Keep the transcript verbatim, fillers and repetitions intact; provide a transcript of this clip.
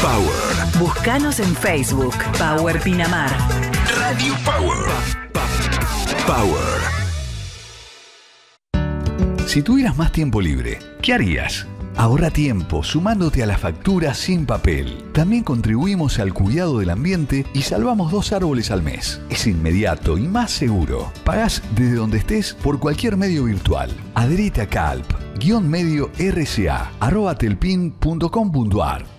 Power. Búscanos en Facebook. Power Pinamar. Radio Power. Power. Si tuvieras más tiempo libre, ¿qué harías? Ahorra tiempo sumándote a la factura sin papel. También contribuimos al cuidado del ambiente y salvamos dos árboles al mes. Es inmediato y más seguro. Pagás desde donde estés por cualquier medio virtual. Adherite a Calp, guión medio R C A, arroba telpin punto com punto ar.